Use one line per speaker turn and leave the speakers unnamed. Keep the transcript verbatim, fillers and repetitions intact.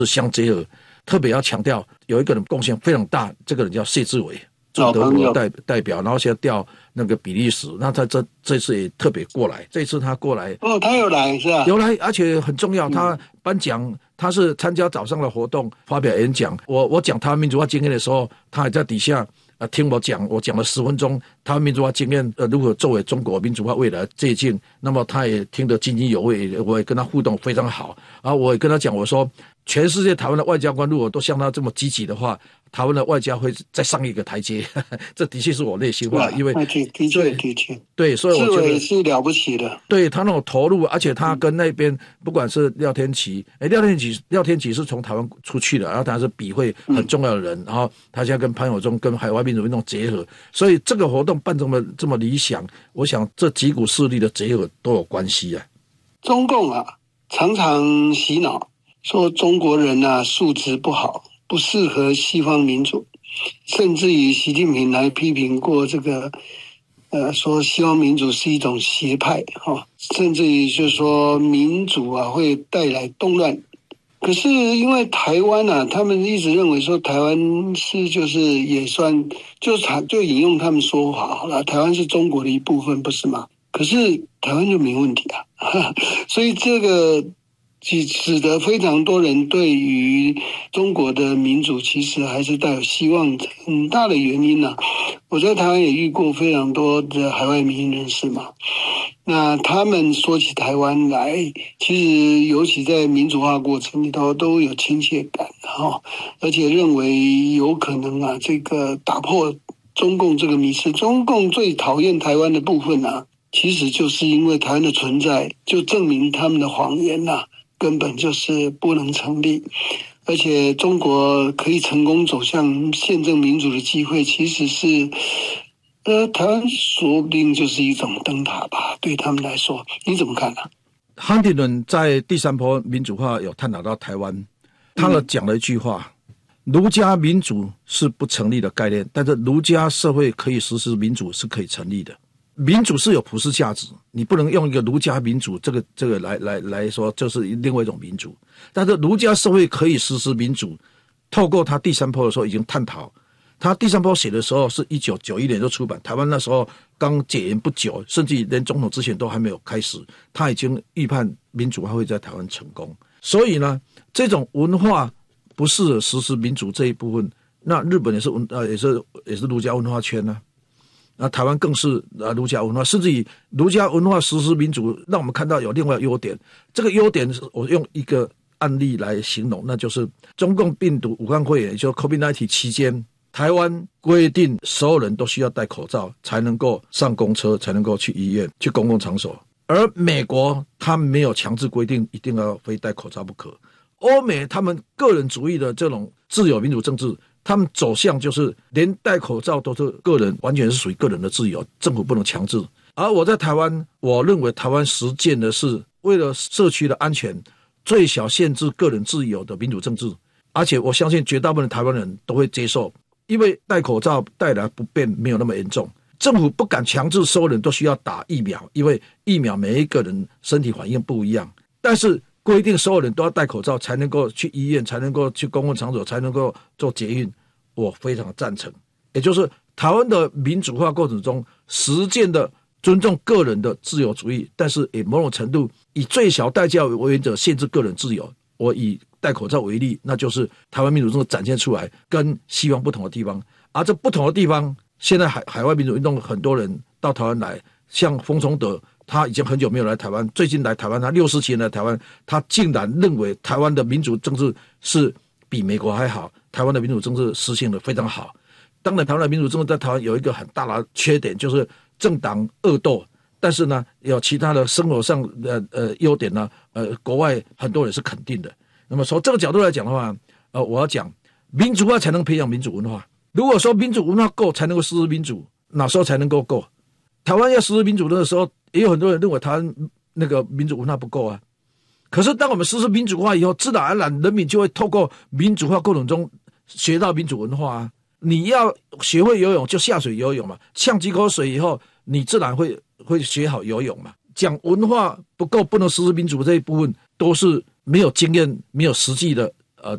相结合，特别要强调有一个人贡献非常大，这个人叫谢志伟，驻德国代代表，然后现在调那个比利时，那他这这次也特别过来，这次他过来
哦，他有来是吧？
有来，而且很重要，他颁奖，他是参加早上的活动发表演讲，我我讲台湾民主化经验的时候，他还在底下呃听我讲，我讲了十分钟台湾民主化经验呃如何作为中国民主化未来借鉴，那么他也听得津津有味，我也跟他互动非常好，然后我也跟他讲，我说全世界台湾的外交官如果都像他这么积极的话，台湾的外交会再上一个台阶，这的确是我内心话，因为
的确的确
对，所以我觉得
是了不起的，
对他那种投入，而且他跟那边不管是廖天琦，哎，廖天琦廖天琦是从台湾出去的，然后他是笔会很重要的人，嗯、然后他现在跟潘友忠跟海外民主运动结合，所以这个活动办这么这么理想，我想这几股势力的结合都有关系啊。
中共啊，常常洗脑说中国人啊素质不好，不适合西方民主，甚至于习近平来批评过这个，呃，说西方民主是一种邪派，哈、哦，甚至于就说民主啊会带来动乱。可是因为台湾啊，他们一直认为说台湾是就是也算就就引用他们说法好了，台湾是中国的一部分，不是吗？可是台湾就没问题啊，所以这个。使得非常多人对于中国的民主其实还是带有希望，很大的原因啊，我在台湾也遇过非常多的海外民意人士嘛，那他们说起台湾来，其实尤其在民主化过程里头都有亲切感哈，而且认为有可能啊，这个打破中共这个迷思，中共最讨厌台湾的部分啊，其实就是因为台湾的存在，就证明他们的谎言呐、啊。根本就是不能成立，而且中国可以成功走向宪政民主的机会，其实是，呃，台湾说不定就是一种灯塔吧，对他们来说，你怎么看呢、啊？
汉庭伦在第三波民主化有探讨到台湾，他了讲了一句话：儒家民主是不成立的概念，但是儒家社会可以实施民主是可以成立的。民主是有普世价值，你不能用一个儒家民主这个这个来来来说，就是另外一种民主。但是儒家社会可以实施民主，透过他第三波的时候已经探讨，他第三波写的时候是一九九一年就出版，台湾那时候刚解严不久，甚至连总统之前都还没有开始，他已经预判民主化会在台湾成功。所以呢，这种文化不适合实施民主这一部分，那日本也是文呃也是也是儒家文化圈呢、啊。那台湾更是呃儒家文化，甚至于儒家文化实施民主，让我们看到有另外优点。这个优点是我用一个案例来形容，那就是中共病毒武汉肺炎，也就是 COVID 十九 期间，台湾规定所有人都需要戴口罩才能够上公车，才能够去医院、去公共场所。而美国他没有强制规定一定要非戴口罩不可。欧美他们个人主义的这种自由民主政治，他们走向就是连戴口罩都是个人，完全是属于个人的自由，政府不能强制。而我在台湾，我认为台湾实践的是为了社区的安全，最小限制个人自由的民主政治，而且我相信绝大部分台湾人都会接受，因为戴口罩带来不便没有那么严重。政府不敢强制所有人都需要打疫苗，因为疫苗每一个人身体反应不一样，但是规定所有人都要戴口罩才能够去医院，才能够去公共场所，才能够做捷运，我非常赞成。也就是台湾的民主化过程中实践的尊重个人的自由主义，但是以某种程度以最小代价为原则限制个人自由。我以戴口罩为例，那就是台湾民主政治展现出来跟西方不同的地方。而这不同的地方，现在海海外民主运动很多人到台湾来，像冯崇德他已经很久没有来台湾，最近来台湾，他六十几年来台湾，他竟然认为台湾的民主政治是比美国还好，台湾的民主政治实行得非常好。当然台湾的民主政治在台湾有一个很大的缺点，就是政党恶斗，但是呢有其他的生活上的呃优点呢，呃国外很多人是肯定的。那么从这个角度来讲的话，呃我要讲民主化才能培养民主文化。如果说民主文化够才能够实施民主，哪时候才能够够？台湾要实施民主的时候，也有很多人认为台湾那个民主文化不够啊。可是当我们实施民主化以后，自然而然人民就会透过民主化过程中学到民主文化啊。你要学会游泳就下水游泳嘛，呛几口水以后，你自然会会学好游泳嘛。讲文化不够，不能实施民主这一部分，都是没有经验、没有实际的